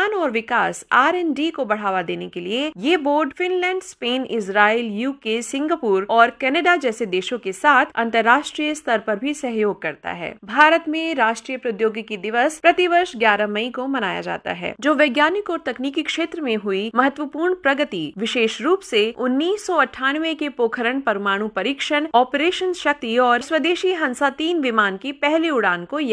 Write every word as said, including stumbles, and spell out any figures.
निर्माण और विकास are and D को बढ़ावा देने के लिए ये board Finland, Spain, Israel, UK, Singapore और कनाडा जैसे देशों के साथ अंतर्राष्ट्रीय स्तर पर भी सहयोग करता है। भारत में राष्ट्रीय प्रौद्योगिकी दिवस प्रतिवर्ष ग्यारह मई को मनाया जाता है, जो वैज्ञानिक और तकनीकी क्षेत्र में हुई महत्वपूर्ण प्रगति, विशेष रूप से उन्नीस सौ अट्ठानवे के पोखरण परमाणु परीक्षण, ऑपरेशन शक्ति और स्वदेशी हंसा तीन विमान की पहली उड़ान को